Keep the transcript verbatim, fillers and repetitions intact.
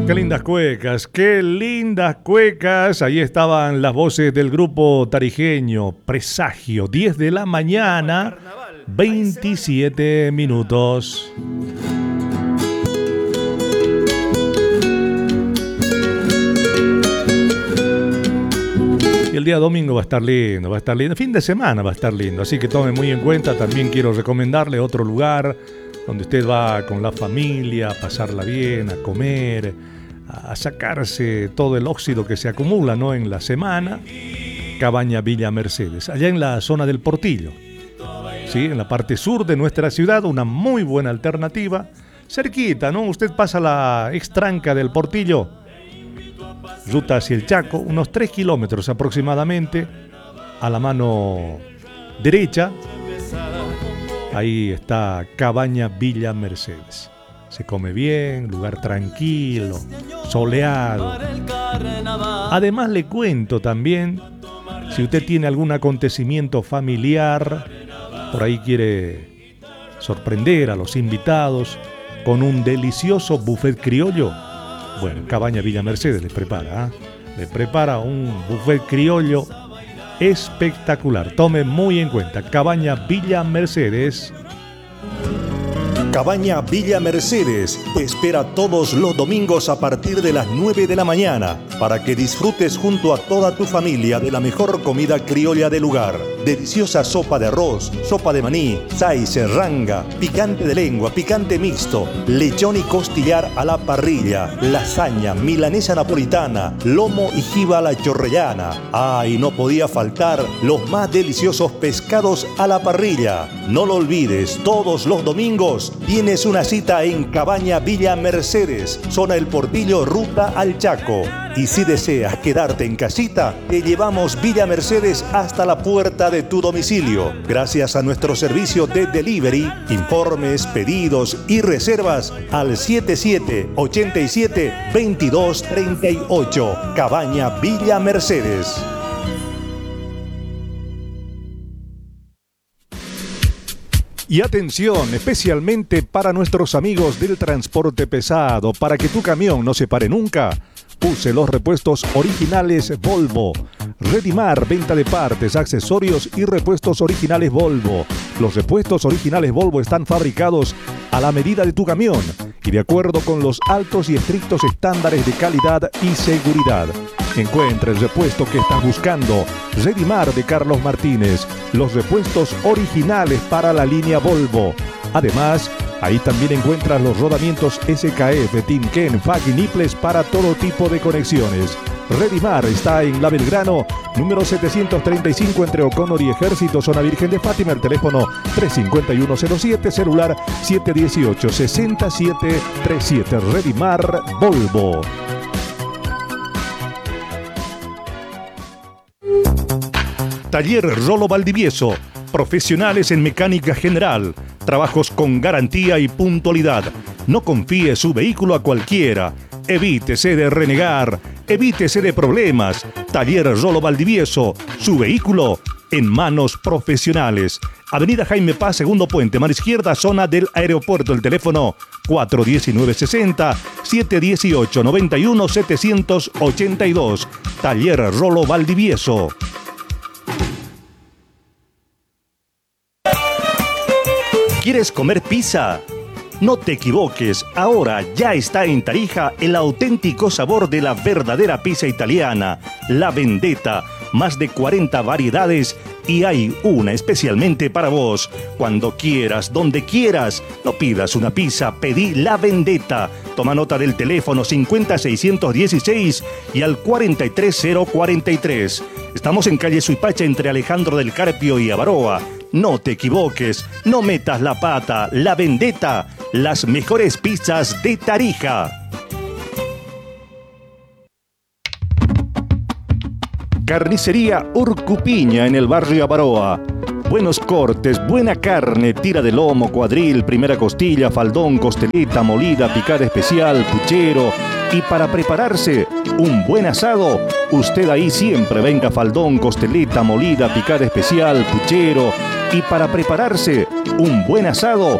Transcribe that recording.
Qué lindas cuecas, qué lindas cuecas. Ahí estaban las voces del grupo tarijeño Presagio. diez de la mañana, veintisiete minutos. Y el día domingo va a estar lindo, va a estar lindo. El fin de semana va a estar lindo, así que tome muy en cuenta. También quiero recomendarle otro lugar donde usted va con la familia a pasarla bien, a comer, a sacarse todo el óxido que se acumula, ¿no?, en la semana. Cabaña Villa Mercedes, allá en la zona del Portillo, ¿sí?, en la parte sur de nuestra ciudad, una muy buena alternativa. Cerquita, ¿no? Usted pasa la extranca del Portillo, ruta hacia el Chaco, unos tres kilómetros aproximadamente, a la mano derecha. Ahí está Cabaña Villa Mercedes. Se come bien, lugar tranquilo, soleado. Además le cuento también, si usted tiene algún acontecimiento familiar, por ahí quiere sorprender a los invitados con un delicioso buffet criollo, bueno, Cabaña Villa Mercedes les prepara, ¿eh? Le prepara un buffet criollo espectacular. Tome muy en cuenta, Cabaña Villa Mercedes. Cabaña Villa Mercedes te espera todos los domingos a partir de las nueve de la mañana para que disfrutes junto a toda tu familia de la mejor comida criolla del lugar. Deliciosa sopa de arroz, sopa de maní, say, serranga, picante de lengua, picante mixto, lechón y costillar a la parrilla, lasaña, milanesa napolitana, lomo y jiba a la chorrellana. Ah, y no podía faltar los más deliciosos pescados a la parrilla. No lo olvides, todos los domingos tienes una cita en Cabaña Villa Mercedes, zona El Portillo, ruta al Chaco. Y si deseas quedarte en casita, te llevamos Villa Mercedes hasta la puerta de tu domicilio. Gracias a nuestro servicio de delivery, informes, pedidos y reservas al siete siete, ocho siete, veintidós treinta y ocho. Cabaña Villa Mercedes. Y atención, especialmente para nuestros amigos del transporte pesado, para que tu camión no se pare nunca, use los repuestos originales Volvo. Redimar, venta de partes, accesorios y repuestos originales Volvo. Los repuestos originales Volvo están fabricados a la medida de tu camión y de acuerdo con los altos y estrictos estándares de calidad y seguridad. Encuentra el repuesto que estás buscando. Redimar de Carlos Martínez. Los repuestos originales para la línea Volvo. Además, ahí también encuentras los rodamientos S K F, Timken, F A C y Niples para todo tipo de conexiones. Redimar está en La Belgrano, número setecientos treinta y cinco entre O'Connor y Ejército, zona Virgen de Fátima. El teléfono tres cinco uno cero siete, celular siete uno ocho, seis siete tres siete. Redimar Volvo. Taller Rolo Valdivieso. Profesionales en mecánica general. Trabajos con garantía y puntualidad. No confíe su vehículo a cualquiera. Evítese de renegar. Evítese de problemas. Taller Rolo Valdivieso. Su vehículo en manos profesionales. Avenida Jaime Paz, segundo puente, mano izquierda, zona del aeropuerto. El teléfono cuatro uno nueve, sesenta, siete uno ocho, noventa y uno, setecientos ochenta y dos. Taller Rolo Valdivieso. ¿Quieres comer pizza? No te equivoques, ahora ya está en Tarija el auténtico sabor de la verdadera pizza italiana, La Vendetta. Más de cuarenta variedades y hay una especialmente para vos. Cuando quieras, donde quieras, no pidas una pizza, pedí La Vendetta. Toma nota del teléfono cincuenta seiscientos dieciséis y al cuarenta y tres cero cuarenta y tres. Estamos en calle Suipacha entre Alejandro del Carpio y Avaroa. No te equivoques, no metas la pata. La Vendetta, las mejores pizzas de Tarija. Carnicería Urcupiña en el barrio Avaroa. Buenos cortes, buena carne, tira de lomo, cuadril, primera costilla, faldón, costeleta, molida, picada especial, puchero. Y para prepararse un buen asado, usted ahí siempre venga faldón, costeleta, molida, picada especial, puchero. Y para prepararse un buen asado,